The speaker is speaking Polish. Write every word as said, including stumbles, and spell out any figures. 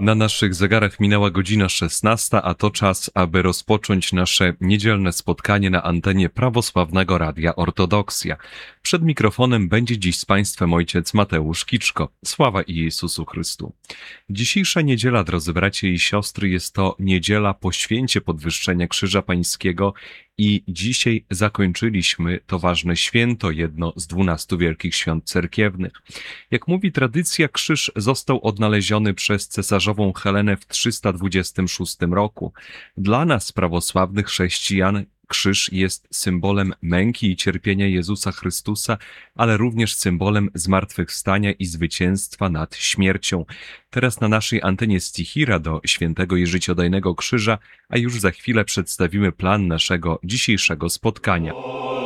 Na naszych zegarach minęła godzina szesnasta, a to czas, aby rozpocząć nasze niedzielne spotkanie na antenie Prawosławnego Radia Ortodoksja. Przed mikrofonem będzie dziś z Państwem ojciec Mateusz Kiczko. Sława i Jezusu Chrystu. Dzisiejsza niedziela, drodzy bracia i siostry, jest to niedziela po święcie Podwyższenia Krzyża Pańskiego i dzisiaj zakończyliśmy to ważne święto, jedno z dwunastu wielkich świąt cerkiewnych. Jak mówi tradycja, krzyż został odnaleziony przez cesarzową Helenę w trzysta dwudziestym szóstym roku. Dla nas, prawosławnych chrześcijan, krzyż jest symbolem męki i cierpienia Jezusa Chrystusa, ale również symbolem zmartwychwstania i zwycięstwa nad śmiercią. Teraz na naszej antenie Stichira do świętego i życiodajnego krzyża, a już za chwilę przedstawimy plan naszego dzisiejszego spotkania.